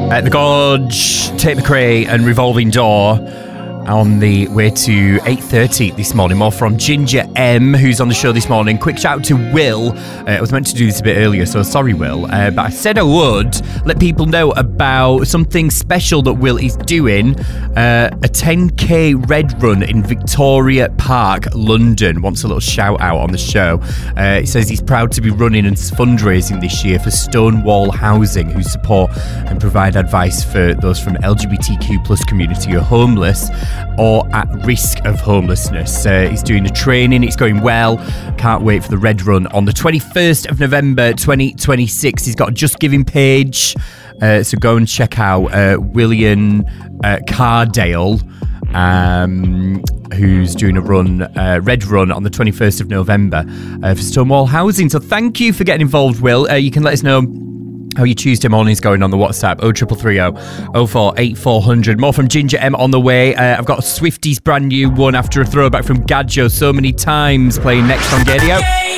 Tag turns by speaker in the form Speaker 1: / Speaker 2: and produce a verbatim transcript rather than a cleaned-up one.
Speaker 1: Uh, the Gorge, Tate McRae and Revolving Door on the way to eight thirty this morning. More from Ginger M, who's on the show this morning. Quick shout out to Will. Uh, I was meant to do this a bit earlier, so sorry, Will. Uh, but I said I would let people know about something special that Will is doing. Uh, a ten K red run in Victoria Park, London. Wants a little shout out on the show. Uh, he says he's proud to be running and fundraising this year for Stonewall Housing, who support and provide advice for those from the L G B T Q plus community who are homeless or at risk of homelessness. Uh, he's doing the training, it's going well. Can't wait for the red run on the twenty-first of November twenty twenty-six. He's got a Just Giving page, uh, so go and check out uh, William uh, Cardale, um, who's doing a run, uh, red run on the twenty-first of November uh, for Stonewall Housing. So thank you for getting involved, Will. Uh, you can let us know how your Tuesday morning's going on the WhatsApp, oh three three three oh oh four eight four hundred. More from Ginger M on the way. Uh, I've got Swifty's brand new one after a throwback from Gadjo so many times, playing next on Gadio.